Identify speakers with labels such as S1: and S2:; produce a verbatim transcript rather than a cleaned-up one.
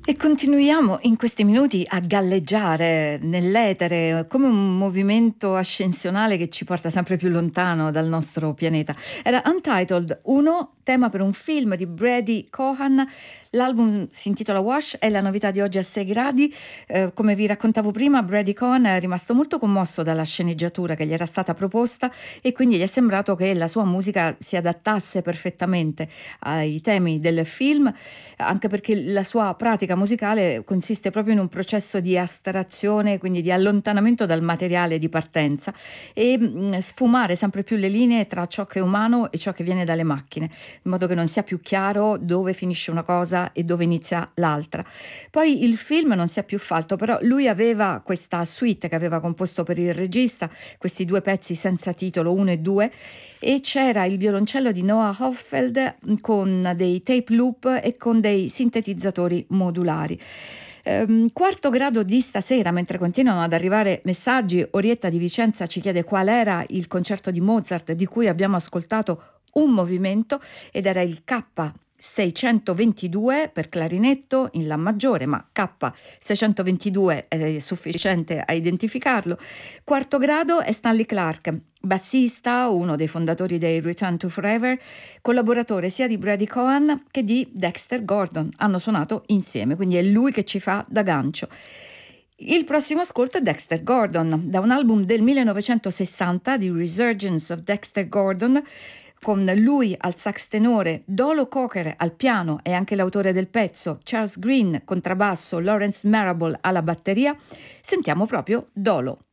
S1: E continuiamo in questi minuti a galleggiare nell'etere come un movimento ascensionale che ci porta sempre più lontano dal nostro pianeta. Era Untitled uno, tema per un film di Brady Cohan. L'album si intitola Wash, è la novità di oggi a sei gradi. Eh, come vi raccontavo prima, Brady Cohan è rimasto molto commosso dalla sceneggiatura che gli era stata proposta e quindi gli è sembrato che la sua musica si adattasse perfettamente ai temi del film, anche perché la sua pratica musicale consiste proprio in un processo di astrazione, quindi di allontanamento dal materiale di partenza e mh, sfumare sempre più le linee tra ciò che è umano e ciò che viene dalle macchine, in modo che non sia più chiaro dove finisce una cosa e dove inizia l'altra. Poi il film non sia più falso, però lui aveva questa suite che aveva composto per il regista, questi due pezzi senza titolo, uno e due, e c'era il violoncello di Noah Hoffeld con dei tape loop e con dei sintetizzatori modulari. Ehm, quarto grado di stasera, mentre continuano ad arrivare messaggi, Orietta di Vicenza ci chiede qual era il concerto di Mozart di cui abbiamo ascoltato un movimento ed era il K seicentoventidue per clarinetto in La maggiore, ma K seicentoventidue è sufficiente a identificarlo. Quarto grado è Stanley Clarke, bassista, uno dei fondatori dei Return to Forever, collaboratore sia di Brady Cohan che di Dexter Gordon. Hanno suonato insieme, quindi è lui che ci fa da gancio. Il prossimo ascolto è Dexter Gordon, da un album del millenovecentosessanta di Resurgence of Dexter Gordon, con lui al sax tenore, Dolo Cocker al piano e anche l'autore del pezzo, Charles Green contrabbasso, Lawrence Marable alla batteria. Sentiamo proprio Dolo.